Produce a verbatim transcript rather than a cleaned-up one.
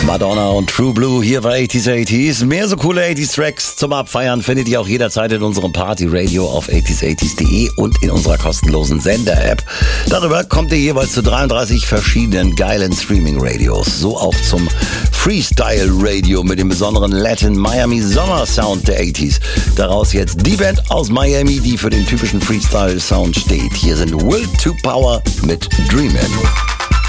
Madonna und True Blue hier bei achtziger achtziger. Mehr so coole achtziger Tracks zum Abfeiern findet ihr auch jederzeit in unserem Party-Radio auf achtziger achtziger punkt de und in unserer kostenlosen Sender-App. Darüber kommt ihr jeweils zu dreiunddreißig verschiedenen geilen Streaming-Radios. So auch zum Freestyle-Radio mit dem besonderen Latin Miami Sommer-Sound der achtziger. Daraus jetzt die Band aus Miami, die für den typischen Freestyle-Sound steht. Hier sind Will to Power mit Dreamin'.